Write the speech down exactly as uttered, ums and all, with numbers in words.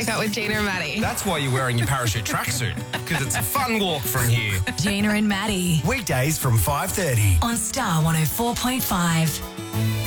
Wake Up with Gina and Maddie. That's why you're wearing your parachute tracksuit, because it's a fun walk from here. Gina and Maddie Weekdays from five thirty. on Star one oh four point five.